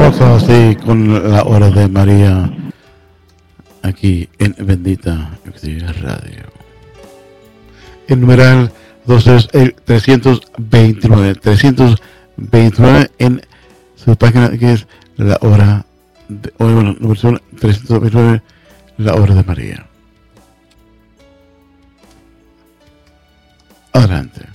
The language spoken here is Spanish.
Continuamos así con la hora de María aquí en Bendita Radio. El numeral 2 es el 329 en su página que es la hora de, bueno, la versión 329, la hora de María. Adelante.